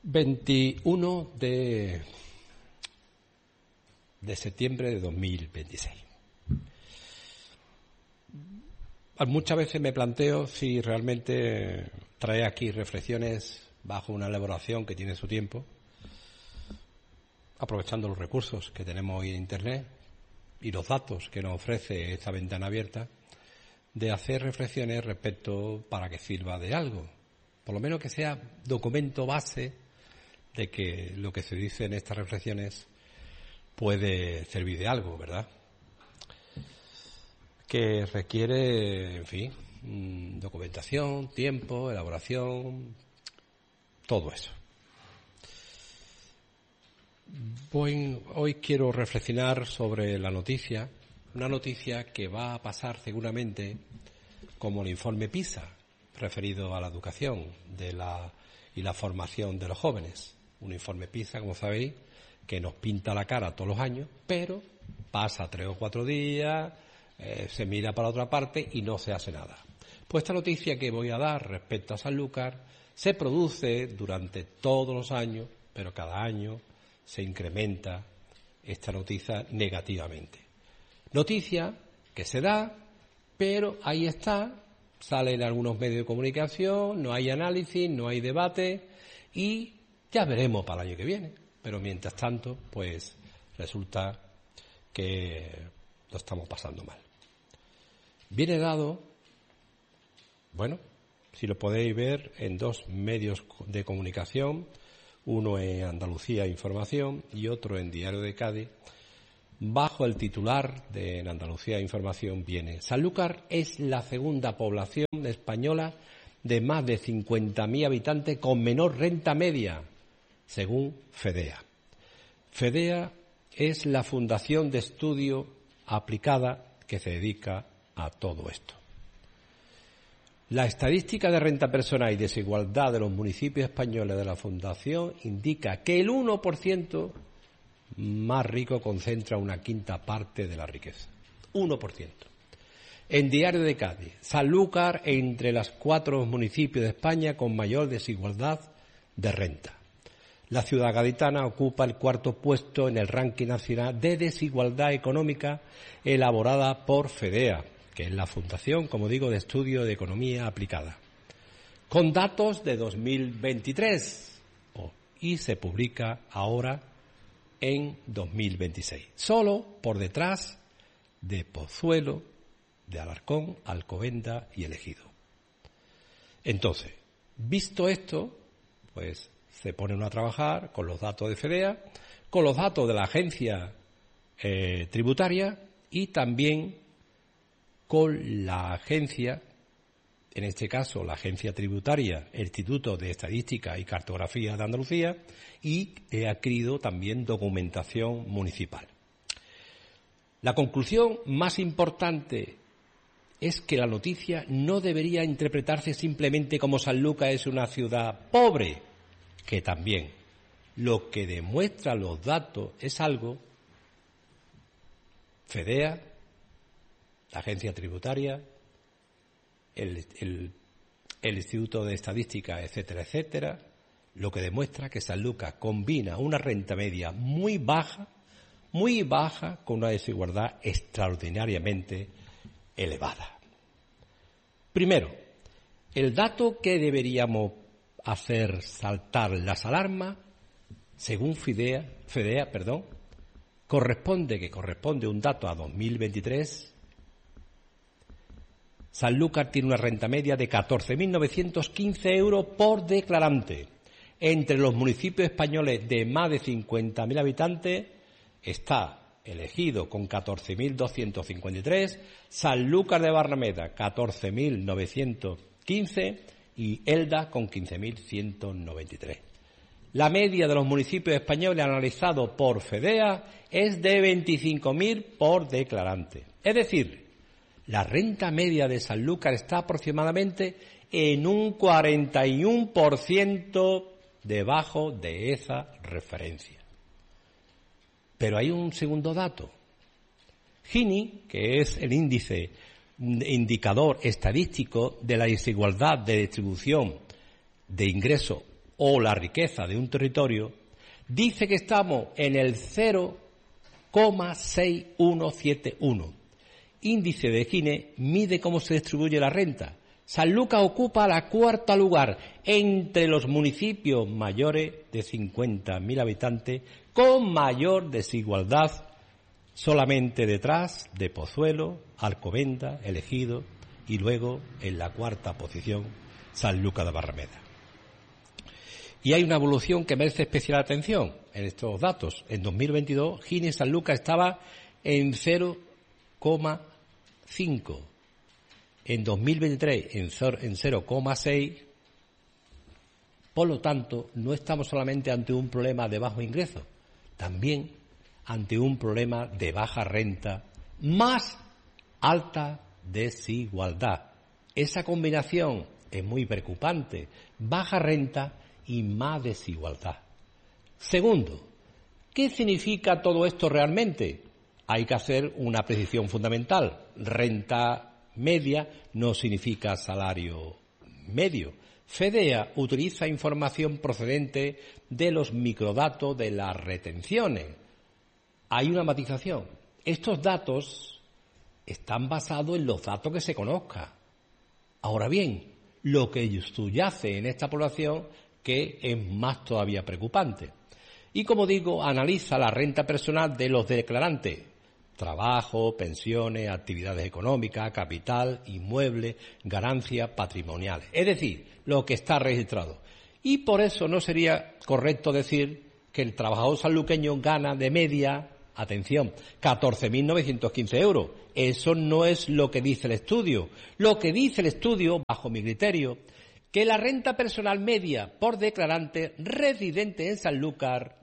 21 de septiembre de 2026. Muchas veces me planteo si realmente traer aquí reflexiones bajo una elaboración que tiene su tiempo, aprovechando los recursos que tenemos hoy en Internet y los datos que nos ofrece esta ventana abierta, de hacer reflexiones respecto para que sirva de algo, por lo menos que sea documento base de que lo que se dice en estas reflexiones puede servir de algo, ¿verdad? Que requiere, en fin, documentación, tiempo, elaboración, todo eso. Hoy quiero reflexionar sobre la noticia, una noticia que va a pasar seguramente como el informe PISA, referido a la educación y la formación de los jóvenes. Un informe PISA, como sabéis, que nos pinta la cara todos los años, pero pasa 3 o 4 días, se mira para otra parte y no se hace nada. Pues esta noticia que voy a dar respecto a Sanlúcar se produce durante todos los años, pero cada año se incrementa esta noticia negativamente. Noticia que se da, pero ahí está, sale en algunos medios de comunicación, no hay análisis, no hay debate y ya veremos para el año que viene. Pero mientras tanto, pues resulta que lo estamos pasando mal. Viene dado, bueno, si lo podéis ver, en 2 medios de comunicación, uno en Andalucía Información y otro en Diario de Cádiz. Bajo el titular de en Andalucía Información viene: Sanlúcar es la segunda población española de más de 50.000 habitantes con menor renta media, según FEDEA. FEDEA es la Fundación de Estudio Aplicada que se dedica a todo esto. La estadística de renta personal y desigualdad de los municipios españoles de la Fundación indica que el 1% más rico concentra una quinta parte de la riqueza. 1%. En Diario de Cádiz, Sanlúcar entre los 4 municipios de España con mayor desigualdad de renta. La ciudad gaditana ocupa el 4º puesto en el ranking nacional de desigualdad económica elaborada por FEDEA, que es la Fundación, como digo, de Estudio de Economía Aplicada, con datos de 2023 y se publica ahora en 2026, solo por detrás de Pozuelo, de Alarcón, Alcobendas y El Ejido. Entonces, visto esto, pues se ponen a trabajar con los datos de FEDEA, con los datos de la agencia tributaria y también con la agencia, en este caso la agencia tributaria, el Instituto de Estadística y Cartografía de Andalucía, y he adquirido también documentación municipal. La conclusión más importante es que la noticia no debería interpretarse simplemente como Sanlúcar es una ciudad pobre, que también lo que demuestra los datos es algo, FEDEA, la agencia tributaria, el Instituto de Estadística, etcétera, etcétera, lo que demuestra que Sanlúcar combina una renta media muy baja, con una desigualdad extraordinariamente elevada. Primero, el dato que deberíamos hacer saltar las alarmas, según FEDEA, corresponde un dato a 2023. Sanlúcar tiene una renta media de 14.915 euros por declarante. Entre los municipios españoles de más de 50.000 habitantes está El Ejido con 14.253, Sanlúcar de Barrameda 14.915 y Elda con 15.193. La media de los municipios españoles analizados por FEDEA es de 25.000 por declarante. Es decir, la renta media de Sanlúcar está aproximadamente en un 41% debajo de esa referencia. Pero hay un segundo dato. Gini, que es el indicador estadístico de la desigualdad de distribución de ingresos o la riqueza de un territorio, dice que estamos en el 0,6171. Índice de Gini mide cómo se distribuye la renta. Sanlúcar ocupa la cuarta lugar entre los municipios mayores de 50.000 habitantes con mayor desigualdad, solamente detrás de Pozuelo, Alcobendas, El Ejido y luego en la cuarta posición Sanlúcar de Barrameda. Y hay una evolución que merece especial atención en estos datos. En 2022 Gini Sanlúcar estaba en 0,5. En 2023 en 0,6. Por lo tanto, no estamos solamente ante un problema de bajo ingreso, también ante un problema de baja renta más alta desigualdad. Esa combinación es muy preocupante, baja renta y más desigualdad. Segundo, ¿qué significa todo esto realmente? Hay que hacer una precisión fundamental. Renta media no significa salario medio. FEDEA utiliza información procedente de los microdatos de las retenciones. Hay una matización. Estos datos están basados en los datos que se conozcan. Ahora bien, lo que subyace en esta población que es más todavía preocupante. Y como digo, analiza la renta personal de los declarantes: trabajo, pensiones, actividades económicas, capital, inmueble, ganancias patrimoniales. Es decir, lo que está registrado. Y por eso no sería correcto decir que el trabajador sanluqueño gana de media, atención, 14.915 euros. Eso no es lo que dice el estudio. Lo que dice el estudio, bajo mi criterio, que la renta personal media por declarante residente en Sanlúcar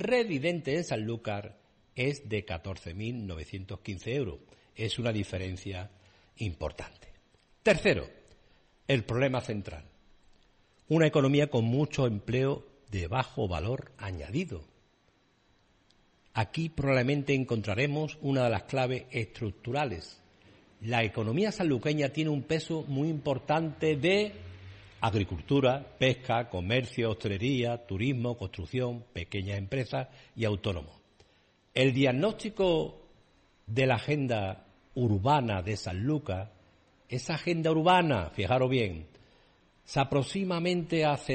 es de 14.915 euros. Es una diferencia importante. Tercero, el problema central. Una economía con mucho empleo de bajo valor añadido. Aquí probablemente encontraremos una de las claves estructurales. La economía sanluqueña tiene un peso muy importante de agricultura, pesca, comercio, hostelería, turismo, construcción, pequeñas empresas y autónomos. El diagnóstico de la agenda urbana de Sanlúcar, esa agenda urbana, fijaros bien, se aproximadamente a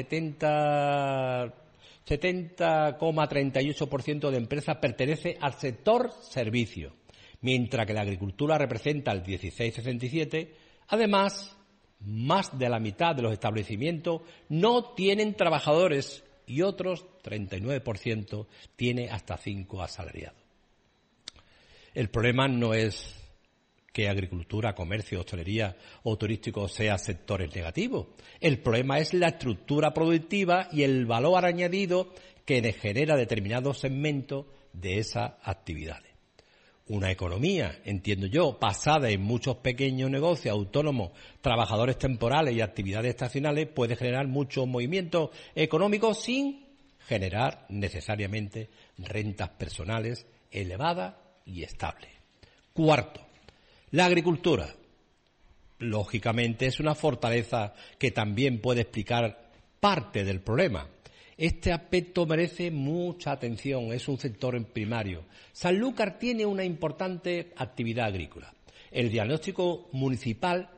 70,38% de empresas pertenece al sector servicio, mientras que la agricultura representa el 16,67%. Además, más de la mitad de los establecimientos no tienen trabajadores y otros 39% tiene hasta 5 asalariados. El problema no es que agricultura, comercio, hostelería o turístico sean sectores negativos. El problema es la estructura productiva y el valor añadido que genera determinados segmentos de esas actividades. Una economía, entiendo yo, basada en muchos pequeños negocios autónomos, trabajadores temporales y actividades estacionales, puede generar muchos movimientos económicos sin generar necesariamente rentas personales elevadas y estables. Cuarto, la agricultura. Lógicamente es una fortaleza que también puede explicar parte del problema. Este aspecto merece mucha atención, es un sector primario. Sanlúcar tiene una importante actividad agrícola. El diagnóstico municipal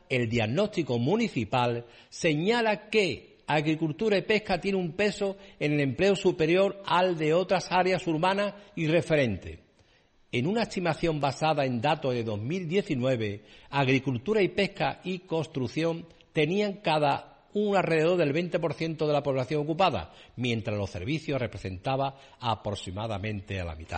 señala que agricultura y pesca tiene un peso en el empleo superior al de otras áreas urbanas y referentes. En una estimación basada en datos de 2019, agricultura y pesca y construcción tenían cada un alrededor del 20% de la población ocupada, mientras los servicios representaban aproximadamente a la mitad.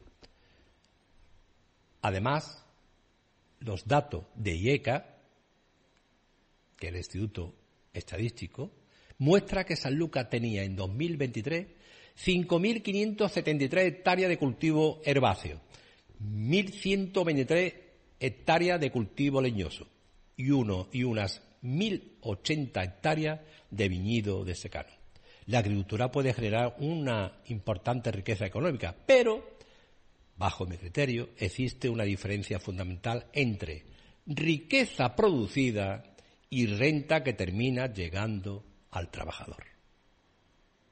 Además, los datos de IECA, que es el Instituto Estadístico, muestra que Sanlúcar tenía en 2023 5.573 hectáreas de cultivo herbáceo, 1.123 hectáreas de cultivo leñoso y unas 1.080 hectáreas de viñedo de secano. La agricultura puede generar una importante riqueza económica, pero, bajo mi criterio, existe una diferencia fundamental entre riqueza producida y renta que termina llegando al trabajador.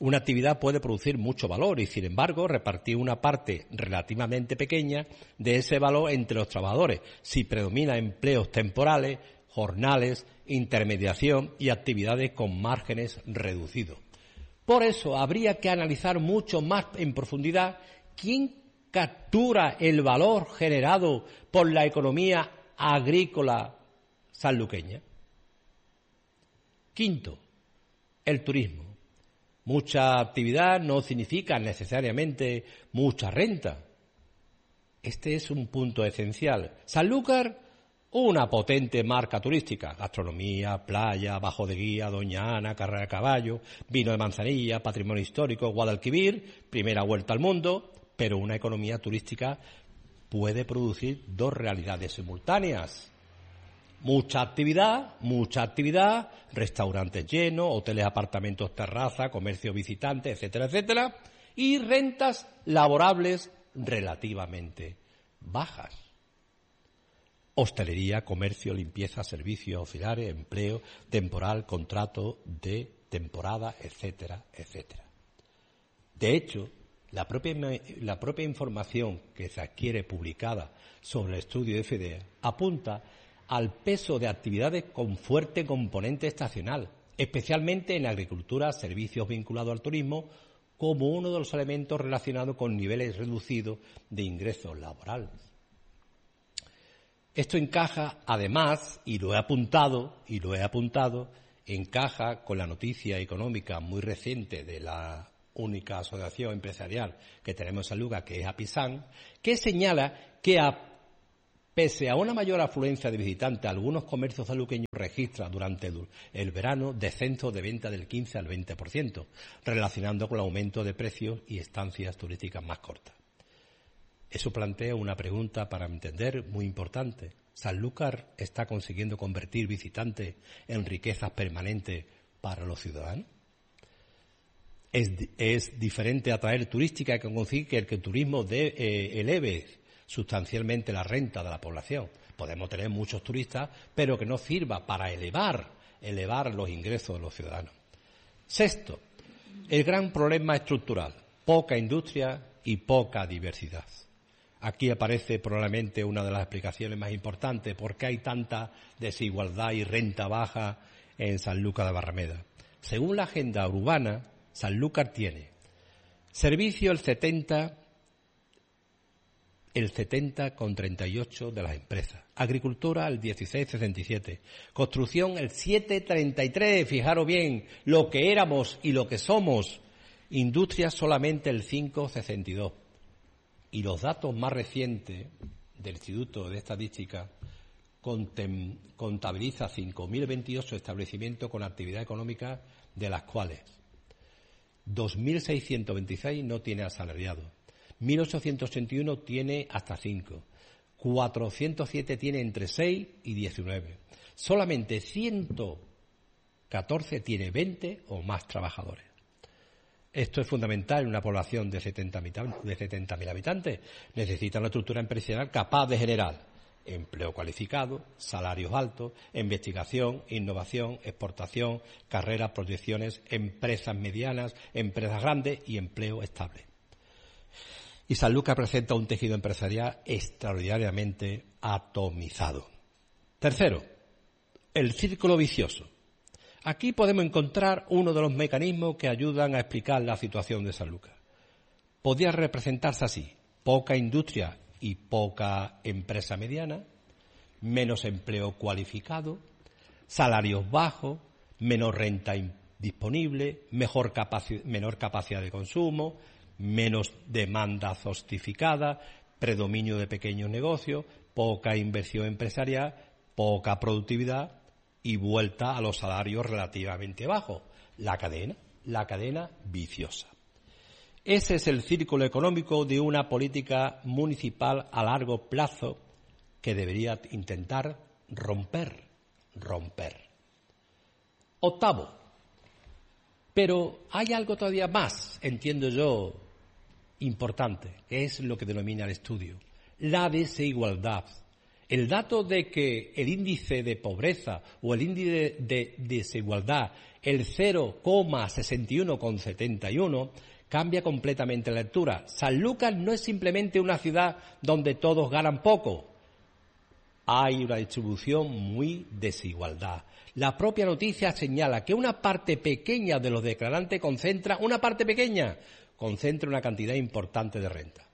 Una actividad puede producir mucho valor y, sin embargo, repartir una parte relativamente pequeña de ese valor entre los trabajadores, si predomina empleos temporales, jornales, intermediación y actividades con márgenes reducidos. Por eso habría que analizar mucho más en profundidad quién captura el valor generado por la economía agrícola sanluqueña. Quinto, el turismo. Mucha actividad no significa necesariamente mucha renta. Este es un punto esencial. Sanlúcar, una potente marca turística, gastronomía, playa, Bajo de Guía, Doña Ana, carrera de caballo, vino de Manzanilla, patrimonio histórico, Guadalquivir, primera vuelta al mundo, pero una economía turística puede producir dos realidades simultáneas. Mucha actividad, restaurantes llenos, hoteles, apartamentos, terrazas, comercio visitante, etcétera, etcétera, y rentas laborables relativamente bajas. Hostelería, comercio, limpieza, servicios auxiliares, empleo, temporal, contrato de temporada, etcétera, etcétera. De hecho, la propia información que se adquiere publicada sobre el estudio de FEDEA apunta al peso de actividades con fuerte componente estacional, especialmente en agricultura, servicios vinculados al turismo, como uno de los elementos relacionados con niveles reducidos de ingresos laborales. Esto encaja, además, y lo he apuntado, encaja con la noticia económica muy reciente de la única asociación empresarial que tenemos en Sanlúcar, que es APISAN, que señala que pese a una mayor afluencia de visitantes, algunos comercios sanluqueños registran durante el verano descensos de venta del 15 al 20%, relacionando con el aumento de precios y estancias turísticas más cortas. Eso plantea una pregunta para entender muy importante. ¿Sanlúcar está consiguiendo convertir visitantes en riquezas permanentes para los ciudadanos? ¿Es diferente atraer turística que conseguir que el turismo eleve sustancialmente la renta de la población? Podemos tener muchos turistas, pero que no sirva para elevar los ingresos de los ciudadanos. Sexto, el gran problema estructural, poca industria y poca diversidad. Aquí aparece probablemente una de las explicaciones más importantes por qué hay tanta desigualdad y renta baja en Sanlúcar de Barrameda. Según la agenda urbana, Sanlúcar tiene servicio el 70,38 de las empresas, agricultura el 16,67, construcción el 7,33, fijaros bien lo que éramos y lo que somos, industria solamente el 5,62. Y los datos más recientes del Instituto de Estadística contabiliza 5.028 establecimientos con actividad económica, de las cuales 2.626 no tiene asalariados, 1.881 tiene hasta 5, 407 tiene entre 6 y 19. Solamente 114 tiene 20 o más trabajadores. Esto es fundamental en una población de 70.000 habitantes. Necesita una estructura empresarial capaz de generar empleo cualificado, salarios altos, investigación, innovación, exportación, carreras, proyecciones, empresas medianas, empresas grandes y empleo estable. Y Sanlúcar presenta un tejido empresarial extraordinariamente atomizado. Tercero, el círculo vicioso. Aquí podemos encontrar uno de los mecanismos que ayudan a explicar la situación de Sanlúcar. Podría representarse así: poca industria y poca empresa mediana, menos empleo cualificado, salarios bajos, menos renta disponible, menor capacidad de consumo, menos demanda justificada, predominio de pequeños negocios, poca inversión empresarial, poca productividad y vuelta a los salarios relativamente bajos. La cadena viciosa. Ese es el círculo económico de una política municipal a largo plazo que debería intentar romper. Octavo, pero hay algo todavía más, entiendo yo, importante, que es lo que denomina el estudio: la desigualdad. El dato de que el índice de pobreza o el índice de desigualdad el 0,61,71, cambia completamente la lectura. Sanlúcar no es simplemente una ciudad donde todos ganan poco. Hay una distribución muy desigualdad. La propia noticia señala que una parte pequeña de los declarantes concentra una cantidad importante de renta.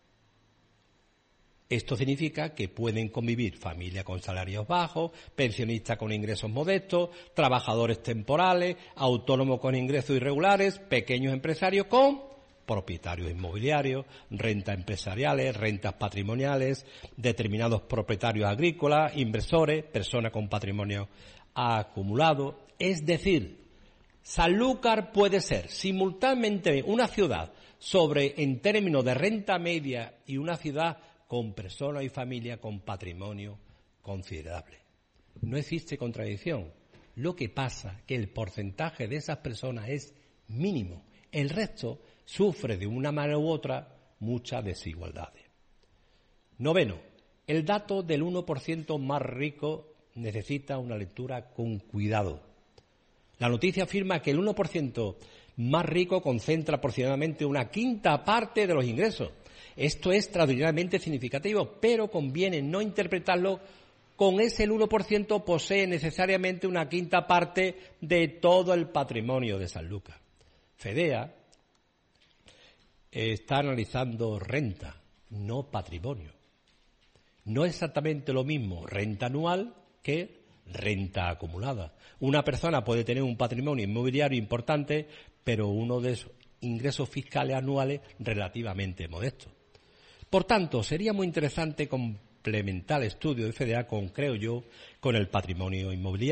Esto significa que pueden convivir familias con salarios bajos, pensionistas con ingresos modestos, trabajadores temporales, autónomos con ingresos irregulares, pequeños empresarios con propietarios inmobiliarios, rentas empresariales, rentas patrimoniales, determinados propietarios agrícolas, inversores, personas con patrimonio acumulado. Es decir, Sanlúcar puede ser simultáneamente una ciudad en términos de renta media y una ciudad con personas y familias con patrimonio considerable. No existe contradicción. Lo que pasa es que el porcentaje de esas personas es mínimo. El resto sufre de una manera u otra muchas desigualdades. 9. El dato del 1% más rico necesita una lectura con cuidado. La noticia afirma que el 1% más rico concentra aproximadamente una quinta parte de los ingresos. Esto es extraordinariamente significativo, pero conviene no interpretarlo con ese 1% posee necesariamente una quinta parte de todo el patrimonio de Sanlúcar. FEDEA está analizando renta, no patrimonio. No es exactamente lo mismo renta anual que renta acumulada. Una persona puede tener un patrimonio inmobiliario importante, pero uno de sus ingresos fiscales anuales relativamente modestos. Por tanto, sería muy interesante complementar el estudio de FEDEA con el patrimonio inmobiliario.